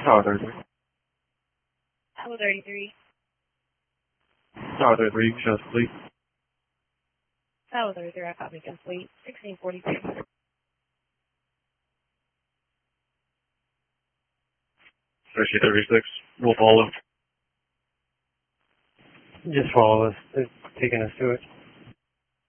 Tower 33. Tower 33. Tower 33, you can show us fleet. Tower 33, I copy complete. 1642. Searchy 36, we'll follow. Just follow us. They're taking us to it.